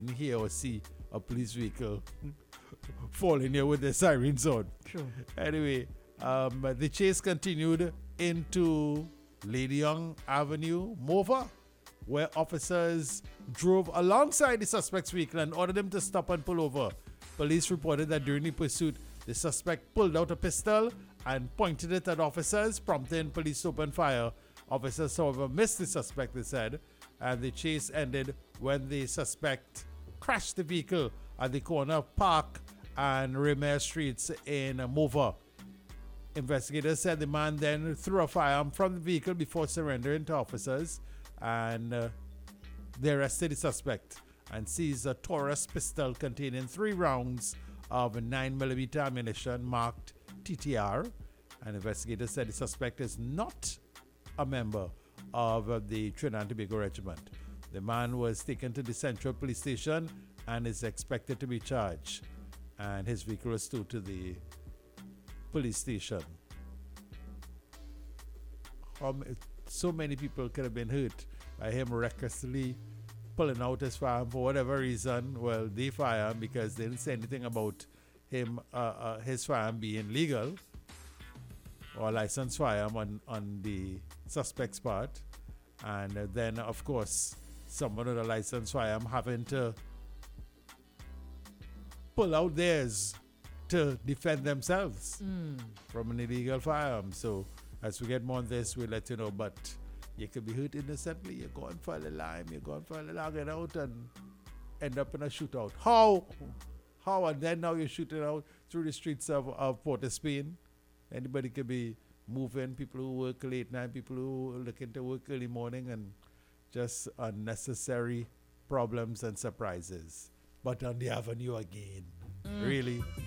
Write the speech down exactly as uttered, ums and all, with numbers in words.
hear or see a police vehicle falling here with the sirens on. True. Anyway, um, the chase continued into Lady Young Avenue, Mova, where officers drove alongside the suspect's vehicle and ordered him to stop and pull over. Police reported that during the pursuit, the suspect pulled out a pistol and pointed it at officers, prompting police to open fire. Officers, however, missed the suspect, they said, and the chase ended when the suspect crashed the vehicle at the corner of Park and Remere Streets in Mova. Investigators said the man then threw a firearm from the vehicle before surrendering to officers, and uh, they arrested the suspect and seized a Taurus pistol containing three rounds of nine millimeter ammunition marked T T R. And investigators said the suspect is not a member of uh, the Trinidad and Tobago Regiment. The man was taken to the Central Police Station and is expected to be charged. And his vehicle was towed to the police station. Um, so many people could have been hurt by him recklessly pulling out his firearm for whatever reason. Well, they fired him because they didn't say anything about him, uh, uh, his firearm being legal or licensed firearm on, on the suspect's part. And uh, then, of course, someone with a licensed firearm having to pull out theirs to defend themselves Mm. from an illegal firearm. So as we get more on this, we'll let you know. But you could be hurt innocently. You're going for a lime, you're going for a log it out and end up in a shootout. How? How? And then now you're shooting out through the streets of, of Port of Spain. Anybody could be moving, people who work late night, people who are looking to work early morning, and just unnecessary problems and surprises. But on the avenue again. Mm. Really?